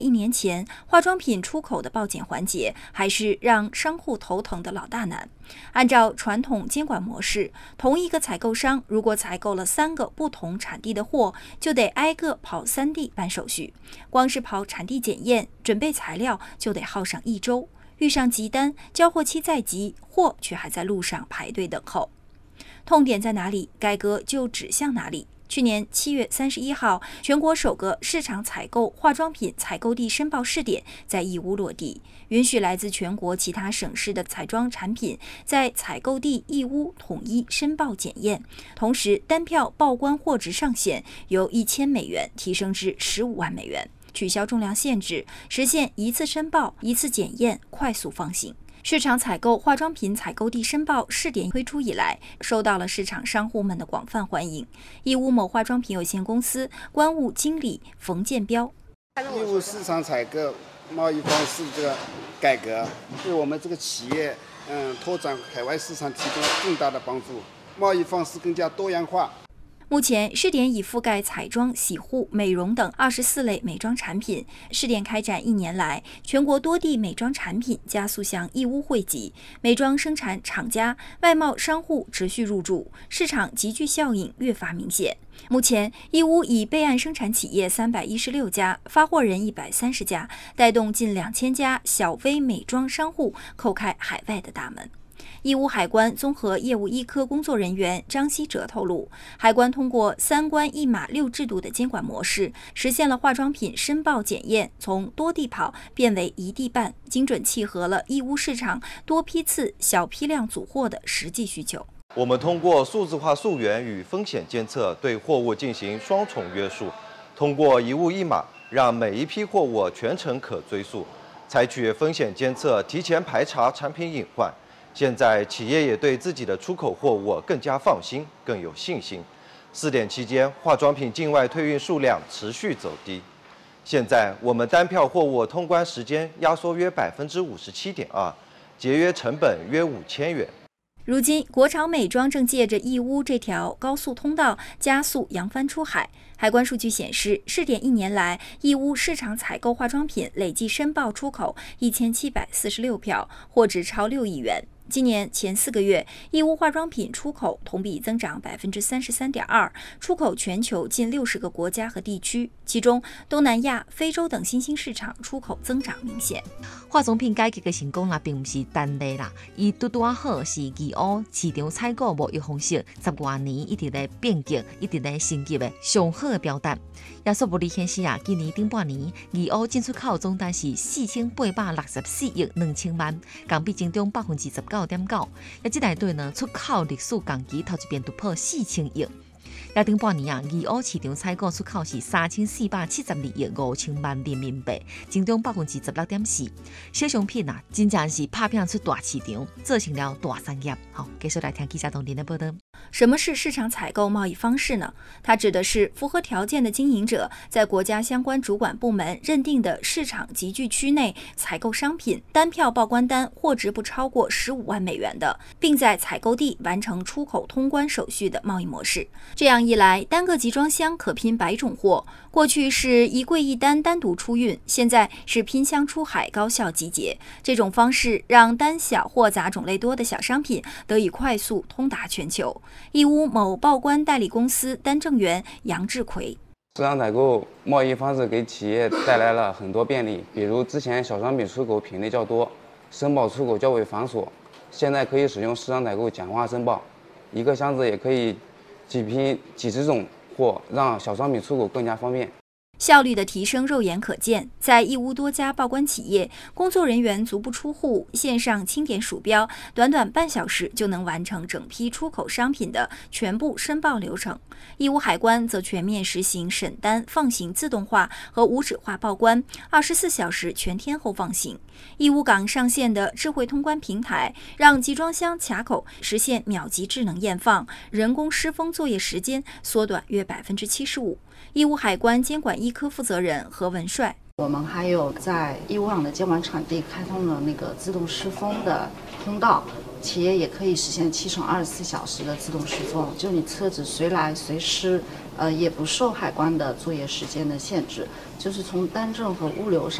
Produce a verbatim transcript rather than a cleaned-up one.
一年前，化妆品出口的报检环节还是让商户头疼的老大难。按照传统监管模式，同一个采购商如果采购了三个不同产地的货，就得挨个跑三地办手续。光是跑产地检验、准备材料就得耗上一周。遇上急单，交货期再急，货却还在路上排队等候。痛点在哪里，改革就指向哪里。去年七月三十一号，全国首个市场采购化妆品采购地申报试点在义乌落地，允许来自全国其他省市的彩妆产品在采购地义乌统一申报检验，同时单票报关货值上限由一千美元提升至十五万美元，取消重量限制，实现一次申报、一次检验，快速放行。市场采购化妆品采购地申报试点推出以来，受到了市场商户们的广泛欢迎。义乌某化妆品有限公司关务经理冯建彪： 义乌市场采购贸易方式这个改革，对我们这个企业嗯拓展海外市场提供更大的帮助，贸易方式更加多样化。 目前试点已覆盖彩妆、洗护、美容等二十四类美妆产品。试点开展一年来，全国多地美妆产品加速向义乌汇集，美妆生产厂家、外贸商户持续入驻，市场集聚效应越发明显。目前，义乌已备案生产企业三百一十六家，发货人一百三十家，带动近两千家小微美妆商户叩开海外的大门。义乌海关综合业务一科工作人员张希哲透露，海关通过三关一码六制度的监管模式，实现了化妆品申报检验从多地跑变为一地办，精准契合了义乌市场多批次、小批量组货的实际需求。 我们通过数字化溯源与风险监测，对货物进行双重约束，通过一物一码，让每一批货物全程可追溯，采取风险监测，提前排查产品隐患。现在企业也对自己的出口货物更加放心，更有信心。试点期间，化妆品境外退运数量持续走低。现在我们单票货物通关时间压缩约百分之五十七点二，节约成本约五千元。 如今，国潮美妆正借着义乌这条高速通道加速扬帆出海。海关数据显示，试点一年来，义乌市场采购化妆品累计申报出口一千七百四十六票，货值超六亿元。今年前四个月，义乌化妆品出口同比增长百分之三十三点二，出口全球近六十个国家和地区，其中东南亚、非洲等新兴市场出口增长明显。 化妆品改革的成功啦，并不是单例啦，伊拄拄好是义乌市场采购贸易方式十多年一直在变革、一直在升级的上好的标准。亚索布里显示啊，今年顶半年义乌进出口总单是四千八百六十四亿两千万，同比增长百分之十九点九。也即内底呢，出口历史同期头一遍突破四千亿。也顶半年啊，义乌市场采购出口是三千四百七十二亿五千万人民币，增长百分之十六点四。小商品啊，真正是拍拼出大市场，做成了大产业。好，继续来听记者同林的报道。 什么是市场采购贸易方式呢？它指的是符合条件的经营者在国家相关主管部门认定的市场集聚区内采购商品，单票报关单货值不超过十五万美元的，并在采购地完成出口通关手续的贸易模式。这样一来，单个集装箱可拼百种货。过去是一柜一单单独出运，现在是拼箱出海高效集结。这种方式让单小货杂种类多的小商品得以快速通达全球。义乌某报关代理公司单正员杨志奎： 市场采购贸易方式给企业带来了很多便利，比如之前小商品出口品类较多，申报出口较为繁琐，现在可以使用市场采购简化申报，一个箱子也可以几批几十种货，让小商品出口更加方便。 效率的提升肉眼可见，在义乌多家报关企业，工作人员足不出户，线上轻点鼠标，短短半小时就能完成整批出口商品的全部申报流程。义乌海关则全面实行审单放行自动化和无纸化报关，二十四小时全天候放行。义乌港上线的智慧通关平台，让集装箱卡口实现秒级智能验放，人工施封作业时间缩短约百分之七十五。义乌海关监管一科负责人何文帅： 我们还有在义乌港的监管场地开通了那个自动施封的通道，企业也可以实现七乘二十四小时的自动施封，就你车子随来随施， 呃，也不受海关的作业时间的限制，就是从单证和物流上。